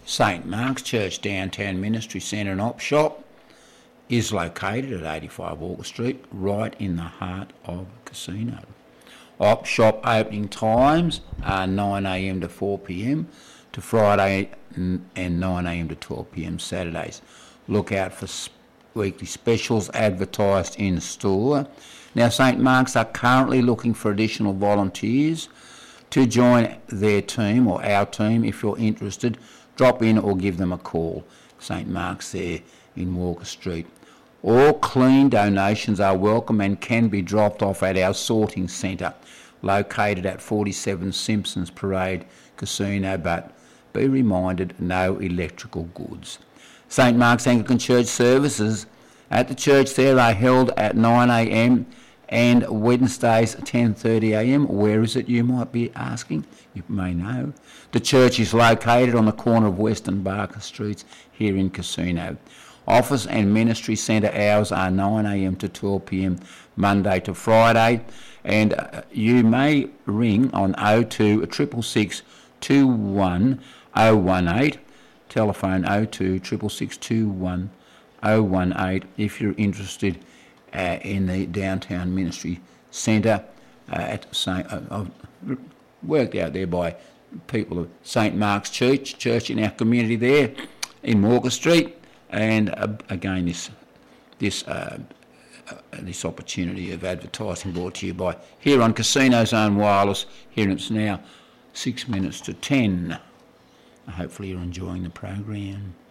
St Mark's Church Downtown Ministry Centre and Op Shop is located at 85 Walker Street, right in the heart of Casino. Op Shop opening times are 9am to 4pm to Friday and 9am to 12pm Saturdays. Look out for weekly specials advertised in store. Now, St Mark's are currently looking for additional volunteers to join their team or our team. If you're interested, drop in or give them a call. St Mark's there in Walker Street. All clean donations are welcome and can be dropped off at our sorting centre located at 47 Simpsons Parade, Casino, but be reminded, no electrical goods. St Mark's Anglican Church services at the church there are held at 9am and Wednesdays 10:30am. Where is it, you might be asking? You may know. The church is located on the corner of West and Barker Streets here in Casino. Office and ministry centre hours are 9am to 12pm Monday to Friday, and you may ring on 02 666 21018, telephone 02 666 21018 if you're interested in the Downtown Ministry Centre at St. Worked out there by people of St Mark's Church in our community there in Walker Street, and again this opportunity of advertising brought to you by here on Casino Zone Wireless. Here it's now 6 minutes to 10. Hopefully you're enjoying the program.